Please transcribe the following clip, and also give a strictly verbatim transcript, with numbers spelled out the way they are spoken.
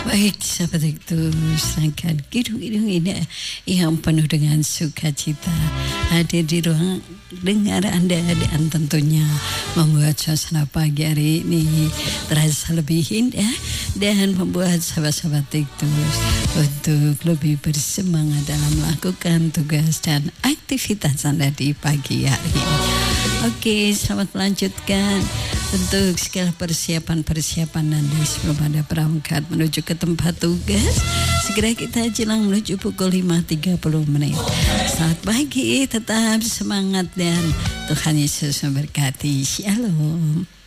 Baik sahabat itu, sedangkan kidung-kidung ini yang penuh dengan sukacita hadir di ruang dengar Anda dan tentunya membuat suasana pagi hari ini terasa lebih indah dan membuat sahabat-sahabat Tiktus untuk lebih bersemangat dalam melakukan tugas dan aktivitas Anda di pagi hari ini. Oke, selamat melanjutkan untuk segala persiapan-persiapan Anda sebelum Anda berangkat menuju ke tempat tugas. Segera kita jelang menuju pukul lima tiga puluh menit. Selamat pagi, tetap semangat dan Tuhan Yesus memberkati. Shalom.